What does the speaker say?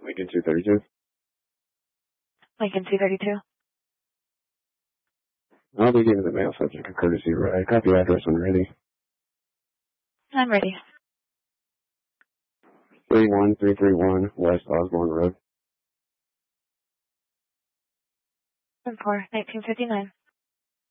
Lincoln 232. Lincoln 232. I'll be giving the mail subject a courtesy ride. Copy address when ready. I'm ready. 31331 West Osborne Road. 1959.